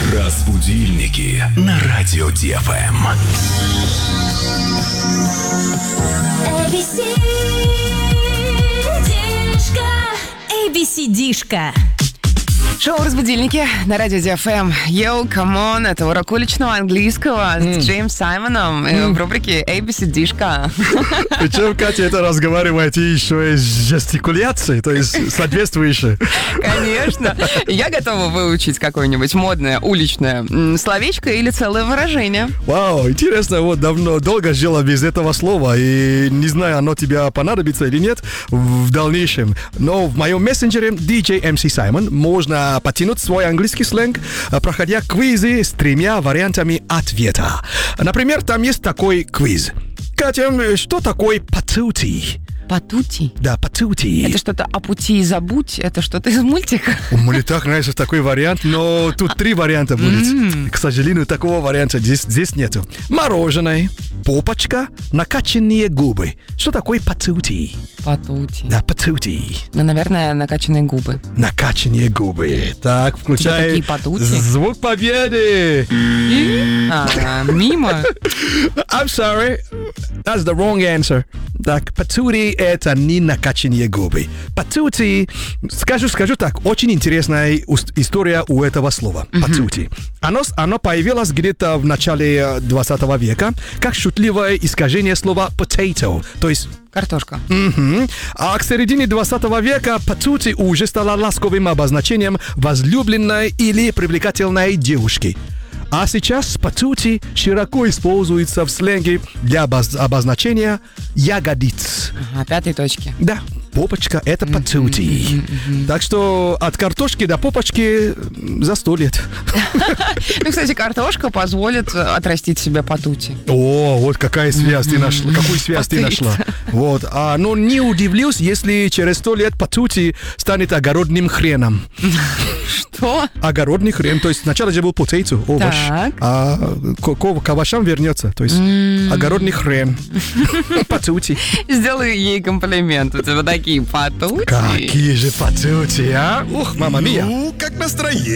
Разбудильники на радио ДФМ. ABCD-шка. Шоу «Разбудильники» на радио DFM. Йоу, камон, это урок уличного английского с Джеймс Саймоном в рубрике ABCD-шка. Причем Катя это разговаривает и еще и с жестикуляцией, то есть соответствующей. Конечно. Я готова выучить какое-нибудь модное уличное словечко или целое выражение. Вау, интересно, вот долго жила без этого слова, и не знаю, оно тебе понадобится или нет в дальнейшем. Но в моем мессенджере DJ MC Simon можно потянуть свой английский сленг, проходя квизы с 3 вариантами ответа. Например, там есть такой квиз. Катя, что такое патути? Патути? Да, патути. Это что-то о пути и забудь? Это что-то из мультика? У Мулитах, знаешь, такой вариант, но тут 3 варианта будет. К сожалению, такого варианта здесь нету. Мороженое, попочка, накачанные губы. Что такое патути? Патути. Да, патути. Ну, наверное, накачанные губы. Накачанные губы. Так, включай такие патути? звук победы. Мимо. I'm sorry, that's the wrong answer. Так, патути — это не накачанные губы. Патути, скажу так, очень интересная история у этого слова. Патути. Оно появилось где-то в начале 20 века как шутливое искажение слова potato, то есть картошка. А к середине 20 века патути уже стало ласковым обозначением возлюбленной или привлекательной девушки. А сейчас патути широко используется в сленге для обозначения ягодиц. Ага, 5 точки. Да, попочка — это патути. Так что от картошки до попочки за 100 лет. Ну, кстати, картошка позволит отрастить себе патути. О, вот какая связь ты нашла. Какую связь ты нашла? Вот. Но не удивлюсь, если через 100 лет патути станет огородным хреном. Что? Огородный хрен. То есть сначала же был potato, овощ. Так. А к овощам вернется. То есть огородный хрен. Патути. Сделай ей комплимент. У тебя такие патути. Какие же патути, а? Ух, мама мия. Ну, как настроение?